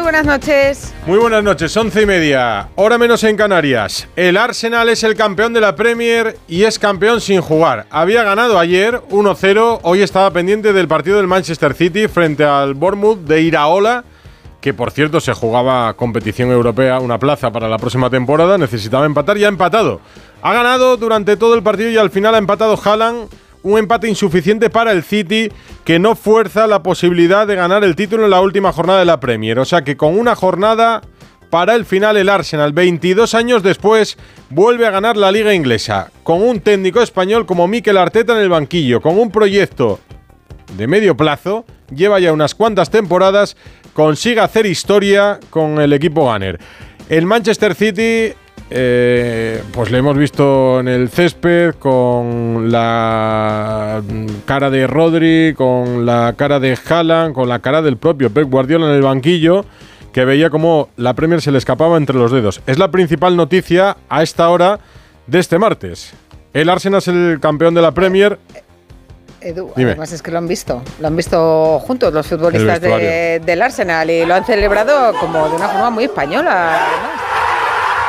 buenas noches. Muy buenas noches, 11:30, hora menos en Canarias. El Arsenal es el campeón de la Premier y es campeón sin jugar. Había ganado ayer 1-0, hoy estaba pendiente del partido del Manchester City frente al Bournemouth de Iraola, que por cierto se jugaba competición europea, una plaza para la próxima temporada, necesitaba empatar y ha empatado. Ha ganado durante todo el partido y al final ha empatado Haaland. Un empate insuficiente para el City, que no fuerza la posibilidad de ganar el título en la última jornada de la Premier. O sea que con una jornada para el final, el Arsenal, 22 años después, vuelve a ganar la Liga Inglesa. Con un técnico español como Mikel Arteta en el banquillo, con un proyecto de medio plazo, lleva ya unas cuantas temporadas, consigue hacer historia con el equipo Gunner. El Manchester City... pues le hemos visto en el césped con la cara de Rodri, con la cara de Haaland, con la cara del propio Pep Guardiola en el banquillo, que veía como la Premier se le escapaba entre los dedos. Es la principal noticia a esta hora de este martes. El Arsenal es el campeón de la Premier. Edu, además es que lo han visto juntos los futbolistas del Arsenal y lo han celebrado como de una forma muy española, ¿no?